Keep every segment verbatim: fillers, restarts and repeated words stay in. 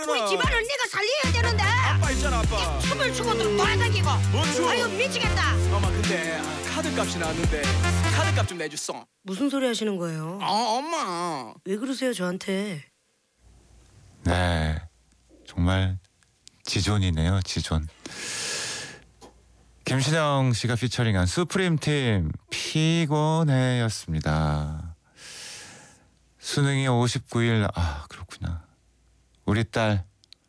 우리 집안을 네가 살려야 되는데. 아빠 있잖아 아빠. 춤을 추고 돌아다니고. 뭔 춤? 아유 미치겠다. 엄마 근데 아, 카드값이 나왔는데 카드값 좀 내줬어. 무슨 소리 하시는 거예요? 아 엄마. 왜 그러세요 저한테? 네, 정말 지존이네요, 지존. 김신영 씨가 피처링한 수프림 팀 피곤해였습니다. 수능이 오십구 일. 아 그렇구나. 우리 딸,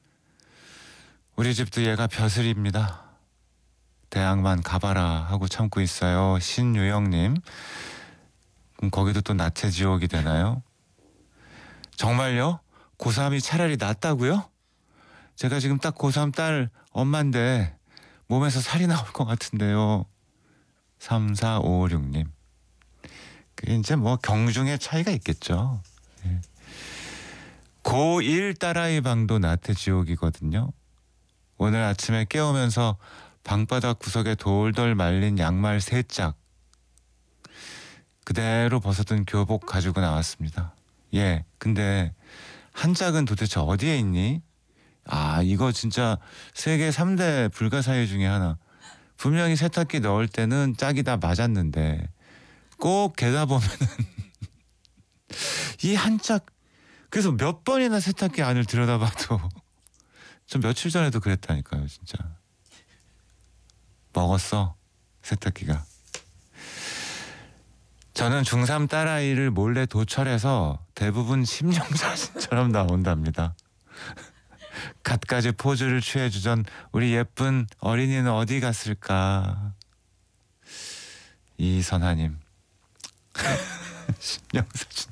우리 집도 얘가 벼슬입니다. 대학만 가봐라 하고 참고 있어요. 신유영님. 그럼 거기도 또 나태 지옥이 되나요? 정말요? 고삼이 차라리 낫다고요? 제가 지금 딱 고삼 딸 엄마인데 몸에서 살이 나올 것 같은데요. 삼사오육님. 그게 이제 뭐 경중의 차이가 있겠죠. 예. 고일 딸아이 방도 나태 지옥이거든요. 오늘 아침에 깨우면서 방바닥 구석에 돌돌 말린 양말 세 짝 그대로 벗어둔 교복 가지고 나왔습니다. 예, 근데 한 짝은 도대체 어디에 있니? 아, 이거 진짜 세계 삼 대 불가사의 중에 하나. 분명히 세탁기 넣을 때는 짝이 다 맞았는데 꼭 개다 보면은 이 한 짝. 그래서 몇 번이나 세탁기 안을 들여다봐도 좀 며칠 전에도 그랬다니까요, 진짜. 먹었어, 세탁기가. 저는 중삼 딸아이를 몰래 도철해서 대부분 심령사진처럼 나온답니다. 갖가지 포즈를 취해주던 우리 예쁜 어린이는 어디 갔을까? 이선하님. 심령사진.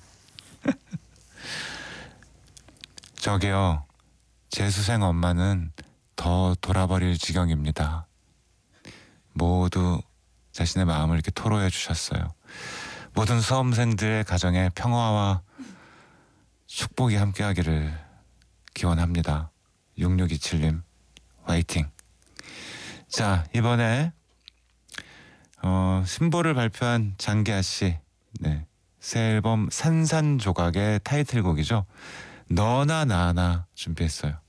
저기요, 재수생 엄마는 더 돌아버릴 지경입니다. 모두 자신의 마음을 이렇게 토로해 주셨어요. 모든 수험생들의 가정에 평화와 축복이 함께하기를 기원합니다. 육육이칠님 화이팅. 자, 이번에 어, 신보를 발표한 장기하 씨, 네, 새 앨범 산산조각의 타이틀곡이죠. 너나 나나 준비했어요.